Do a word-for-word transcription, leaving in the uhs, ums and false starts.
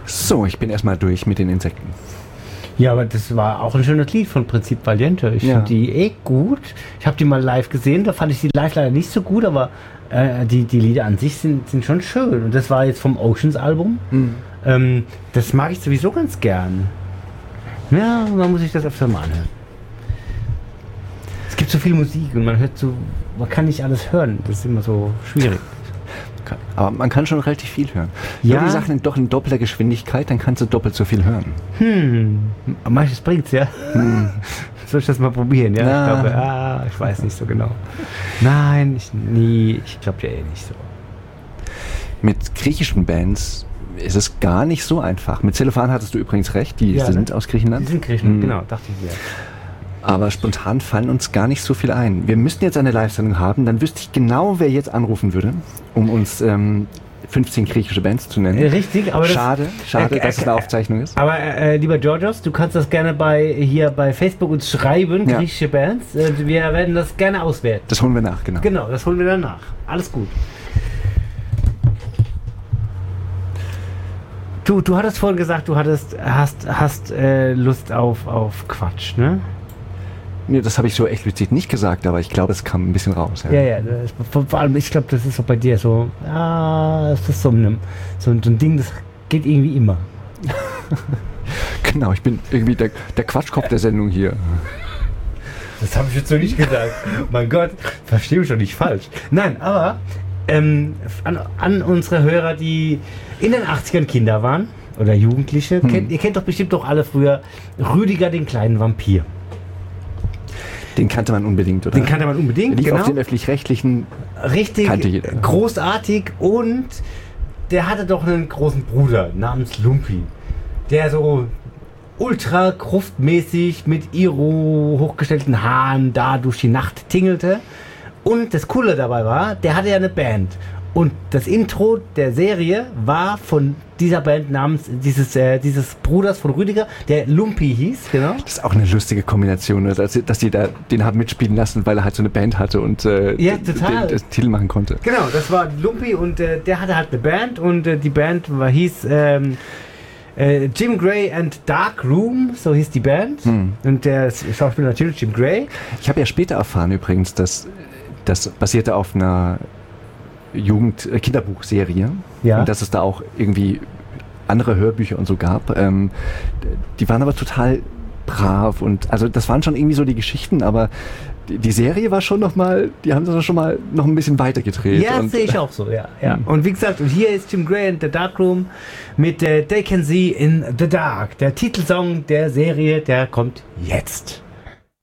So, ich bin erstmal durch mit den Insekten. Ja, aber das war auch ein schönes Lied von Prinzip Valiente. Ich Ja. finde die eh gut. Ich habe die mal live gesehen, da fand ich die live leider nicht so gut, aber äh, die, die Lieder an sich sind, sind schon schön. Und das war jetzt vom Oceans-Album. Mhm. Ähm, das mag ich sowieso ganz gern. Ja, man muss sich das öfter mal anhören. Es gibt so viel Musik und man hört so, man kann nicht alles hören. Das ist immer so schwierig. Aber man kann schon relativ viel hören. Ja. Nur die Sachen doch in doppelter Geschwindigkeit, dann kannst du doppelt so viel hören. Hm, manches bringt's, ja. Hm. Soll ich das mal probieren, ja? Na. Ich glaube, ah, ich weiß nicht so genau. Nein, ich nie. Ich glaube ja eh nicht so. Mit griechischen Bands ist es gar nicht so einfach. Mit Cellophane hattest du übrigens recht, die Ja, sind ne? aus Griechenland. Die sind Griechenland, Hm. genau, dachte ich mir. Aber spontan fallen uns gar nicht so viel ein. Wir müssten jetzt eine Live-Sendung haben, dann wüsste ich genau, wer jetzt anrufen würde, um uns ähm, fünfzehn griechische Bands zu nennen. Äh, Richtig, aber das, Schade, schade, äh, dass es eine Aufzeichnung ist. Aber äh, lieber Georgios, du kannst das gerne bei hier bei Facebook uns schreiben, Ja. griechische Bands. Äh, wir werden das gerne auswerten. Das holen wir nach, genau. Genau, das holen wir dann nach. Alles gut. Du, du hattest vorhin gesagt, du hattest, hast, hast äh, Lust auf, auf Quatsch, ne? Nee, das habe ich so explizit nicht gesagt, aber ich glaube, es kam ein bisschen raus. Ja, ja, das, vor, vor allem, ich glaube, das ist so bei dir so, ah, das ist so ein, so, ein- so ein Ding, das geht irgendwie immer. Genau, ich bin irgendwie der, der Quatschkopf der Sendung hier. Das habe ich jetzt so nicht gesagt. Mein Gott, verstehe mich doch nicht falsch. Nein, aber ähm, an, an unsere Hörer, die in den achtzigern Kinder waren oder Jugendliche, Hm. kennt, ihr kennt doch bestimmt doch alle früher Rüdiger, den kleinen Vampir. Den kannte man unbedingt, oder? Den kannte man unbedingt, Lief genau. auf den öffentlich-rechtlichen. Richtig kannte jeder. großartig und der hatte doch einen großen Bruder namens Lumpi, der so ultra kruftmäßig mit Iro hochgestellten Haaren da durch die Nacht tingelte. Und das Coole dabei war, der hatte ja eine Band. Und das Intro der Serie war von dieser Band namens dieses, äh, dieses Bruders von Rüdiger, der Lumpi hieß, genau. Das ist auch eine lustige Kombination, ne? dass, dass die da den haben mitspielen lassen, weil er halt so eine Band hatte und äh, Ja, den, total. den, den Titel machen konnte. Genau, das war Lumpi und äh, der hatte halt eine Band und äh, die Band war, hieß ähm, äh, Jim Gray and Dark Room, so hieß die Band. Hm. Und der Schauspieler natürlich Jim Gray. Ich habe ja später erfahren übrigens, dass das basierte auf einer Jugend äh, Kinderbuchserie Ja. und dass es da auch irgendwie andere Hörbücher und so gab. Ähm, die waren aber total brav und also das waren schon irgendwie so die Geschichten, aber die, die Serie war schon noch mal, die haben das schon mal noch ein bisschen weiter gedreht. Ja, und, sehe ich auch so, ja. ja. Hm. Und wie gesagt, und hier ist Jim Gray and the Dark Room mit äh, They Can See in the Dark. Der Titelsong der Serie, der kommt jetzt.